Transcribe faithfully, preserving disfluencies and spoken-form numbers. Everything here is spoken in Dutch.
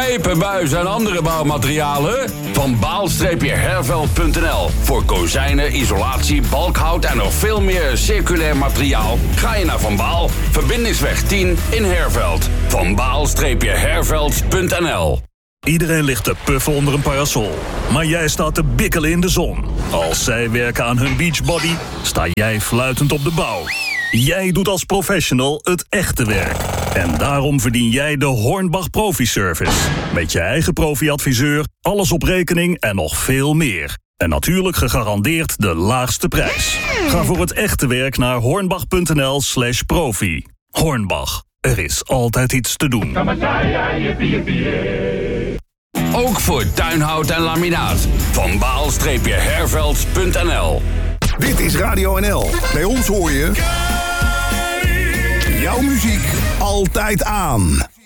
Pijpen, buizen en andere bouwmaterialen? Van Baal-Herveld punt n l. Voor kozijnen, isolatie, balkhout en nog veel meer circulair materiaal. Ga je naar Van Baal, Verbindingsweg tien in Herveld. Van Baal-Herveld punt n l. Iedereen ligt te puffen onder een parasol. Maar jij staat te bikkelen in de zon. Als zij werken aan hun beachbody, sta jij fluitend op de bouw. Jij doet als professional het echte werk. En daarom verdien jij de Hornbach Profi Service. Met je eigen profi-adviseur, alles op rekening en nog veel meer. En natuurlijk gegarandeerd de laagste prijs. Ga voor het echte werk naar hornbach punt n l slash profi. Hornbach, er is altijd iets te doen. Ook voor tuinhout en laminaat. Van Baal-Herveld punt n l. Dit is Radio N L. Bij ons hoor je... jouw muziek altijd aan.